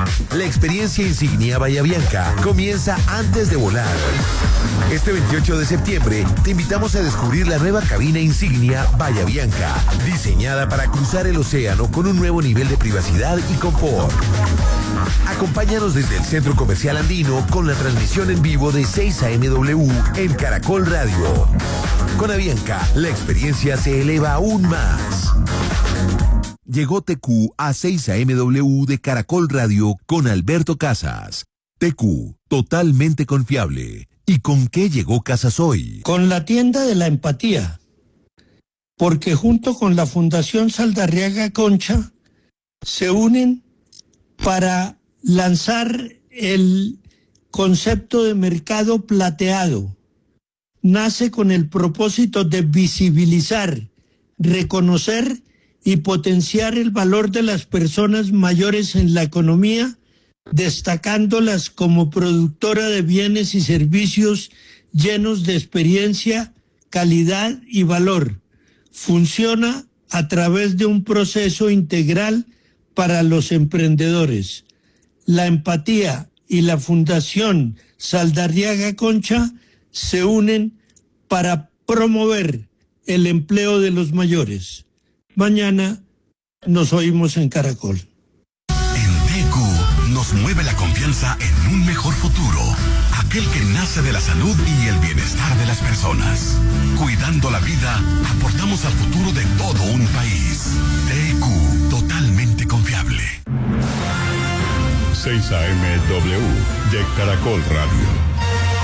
La experiencia insignia Bahía Bianca comienza antes de volar. Este 28 de septiembre te invitamos a descubrir la nueva cabina insignia Bahía Bianca, diseñada para cruzar el océano con un nuevo nivel de privacidad y confort. Acompáñanos desde el Centro Comercial Andino con la transmisión en vivo de 6 a.m. en Caracol Radio. Con Avianca, la experiencia se eleva aún más. Llegó TQ a 6 a.m. de Caracol Radio con Alberto Casas. TQ, totalmente confiable. ¿Y con qué llegó Casas hoy? Con la tienda de la empatía. Porque junto con la Fundación Saldarriaga Concha se unen para lanzar el concepto de mercado plateado. Nace con el propósito de visibilizar, reconocer y potenciar el valor de las personas mayores en la economía, destacándolas como productora de bienes y servicios llenos de experiencia, calidad y valor. Funciona a través de un proceso integral para los emprendedores. La empatía y la Fundación Saldarriaga Concha se unen para promover el empleo de los mayores. Mañana nos oímos en Caracol. En TQ nos mueve la confianza en un mejor futuro, aquel que nace de la salud y el bienestar de las personas. Cuidando la vida, aportamos al futuro de todo un país. TQ, totalmente confiable. 6 a.m. de Caracol Radio.